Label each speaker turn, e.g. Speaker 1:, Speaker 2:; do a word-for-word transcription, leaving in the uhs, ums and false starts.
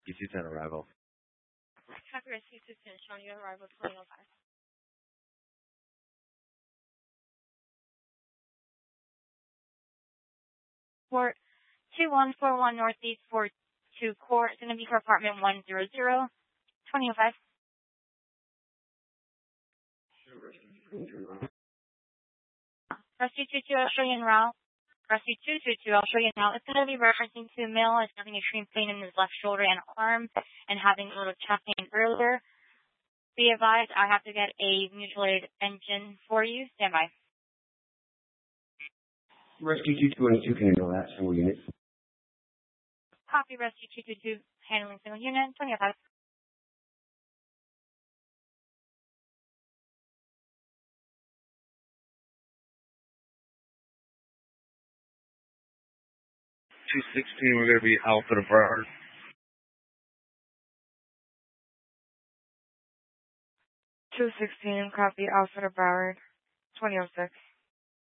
Speaker 1: Rescue two ten arrival.
Speaker 2: Copy Rescue two ten, showing you arrival twenty oh five. Port two one four one Northeast four two Court. It's going to be for apartment one hundred, twenty oh five. Rescue two two, I'll show you in route. Rescue two two two, I'll show you now. It's going to be referencing to a male as having extreme pain in his left shoulder and arm and having a little chest pain earlier. Be advised, I have to get a mutual aid engine for you. Stand by.
Speaker 1: Rescue two twenty-two can handle that single unit.
Speaker 2: Copy Rescue two two two, handling single unit, twenty oh five.
Speaker 1: two sixteen, we're going to be Alpha to Broward.
Speaker 2: two sixteen, copy Alpha to Broward, twenty oh six.